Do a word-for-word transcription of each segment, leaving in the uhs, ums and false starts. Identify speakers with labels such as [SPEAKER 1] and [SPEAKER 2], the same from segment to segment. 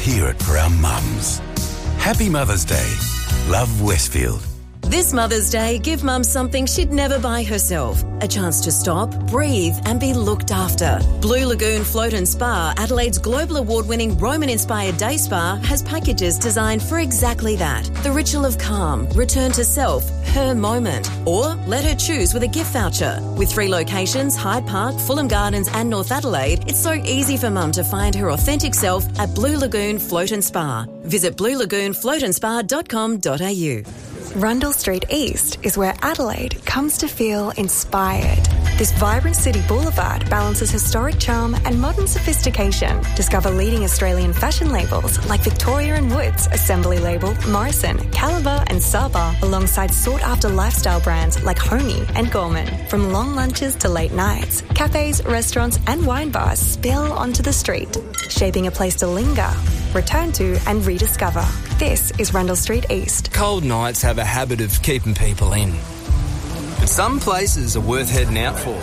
[SPEAKER 1] Hear it for our mums. Happy Mother's Day. Love, Westfield.
[SPEAKER 2] This Mother's Day, give Mum something she'd never buy herself. A chance to stop, breathe and be looked after. Blue Lagoon Float and Spa, Adelaide's global award-winning Roman-inspired day spa, has packages designed for exactly that. The ritual of calm, return to self, her moment. Or let her choose with a gift voucher. With three locations, Hyde Park, Fulham Gardens and North Adelaide, it's so easy for Mum to find her authentic self at Blue Lagoon Float and Spa. Visit blue lagoon float and spa dot com dot a u.
[SPEAKER 3] Rundle Street East is where Adelaide comes to feel inspired. This vibrant city boulevard balances historic charm and modern sophistication. Discover leading Australian fashion labels like Victoria and Woods, Assembly Label, Morrison, Caliber and Saba, alongside sought-after lifestyle brands like Honey and Gorman. From long lunches to late nights, cafes, restaurants and wine bars spill onto the street, shaping a place to linger, return to and rediscover. This is Rundle Street East.
[SPEAKER 4] Cold nights have a habit of keeping people in. But some places are worth heading out for.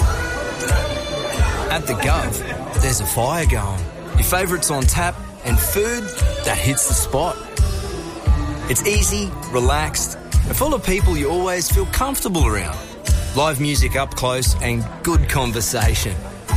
[SPEAKER 4] At the Gov, there's a fire going. Your favourites on tap and food that hits the spot. It's easy, relaxed and full of people you always feel comfortable around. Live music up close and good conversation.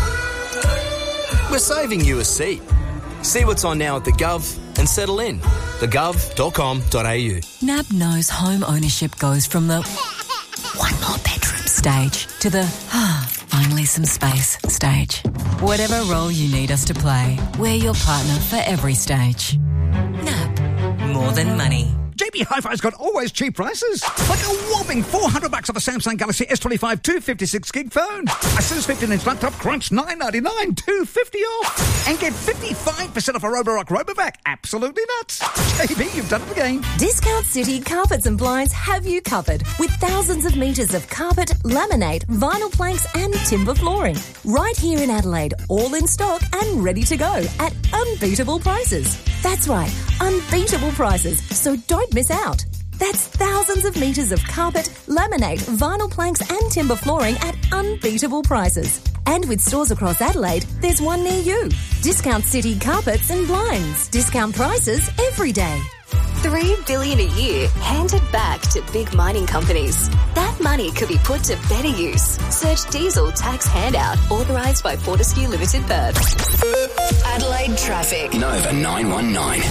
[SPEAKER 4] We're saving you a seat. See what's on now at the Gov and settle in. the gov dot com dot a u.
[SPEAKER 5] N A B knows home ownership goes from the one more bedroom stage to the ah, finally some space stage. Whatever role you need us to play, we're your partner for every stage. N A B, more than money.
[SPEAKER 6] J B Hi-Fi's got always cheap prices. Like a whopping four hundred bucks off a Samsung Galaxy S twenty-five two fifty-six gig phone. A Sis fifteen inch laptop, crunch nine ninety-nine, two fifty off. And get fifty-five percent off a Roborock Robovac. Absolutely nuts. J B, you've done it again.
[SPEAKER 7] Discount City Carpets and Blinds have you covered with thousands of metres of carpet, laminate, vinyl planks and timber flooring. Right here in Adelaide, all in stock and ready to go at unbeatable prices. That's right, unbeatable prices, so don't miss out. That's thousands of metres of carpet, laminate, vinyl planks and timber flooring at unbeatable prices. And with stores across Adelaide, there's one near you. Discount City Carpets and Blinds. Discount prices every day.
[SPEAKER 8] Three billion a year handed back to big mining companies. That money could be put to better use. Search diesel tax handout authorised by Fortescue Limited Perth.
[SPEAKER 9] Adelaide traffic.
[SPEAKER 10] Nova nine one nine.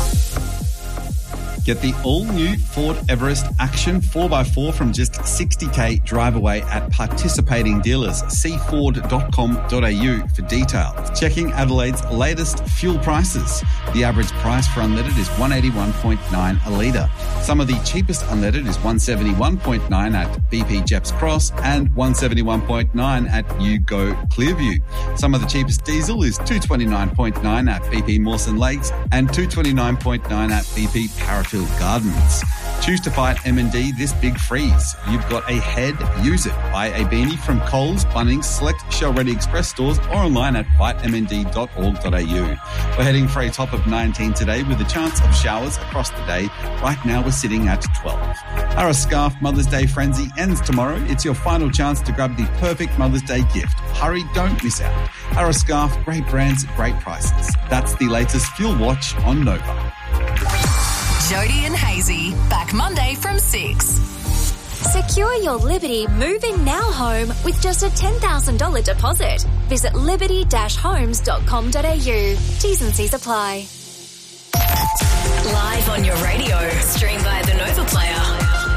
[SPEAKER 11] Get the all-new Ford Everest Action four by four from just sixty k drive away at participating dealers. See ford dot com dot a u for details. Checking Adelaide's latest fuel prices. The average price for unleaded is one eighty-one point nine a litre. Some of the cheapest unleaded is one seventy-one point nine at B P Jeps Cross and one seventy-one point nine at U-Go Clearview. Some of the cheapest diesel is two twenty-nine point nine at B P Mawson Lakes and two twenty-nine point nine at B P Parafield Gardens. Choose to fight M and D this big freeze. You've got a head, use it. Buy a beanie from Coles, Bunnings, select Shell-Ready Express stores or online at fight m n d dot org dot a u. We're heading for a top of nineteen today with a chance of showers across the day. Right now we're sitting at twelve. Our Scarf Mother's Day frenzy ends tomorrow. It's your final chance to grab the perfect Mother's Day gift. Hurry, don't miss out. Our Scarf, great brands, great prices. That's the latest Fuel Watch on Nova.
[SPEAKER 9] Jody and Hazy, back Monday from six.
[SPEAKER 12] Secure your Liberty Moving Now home with just a ten thousand dollars deposit. Visit liberty dash homes dot com dot a u. T's and C's apply.
[SPEAKER 9] Live on your radio. Stream by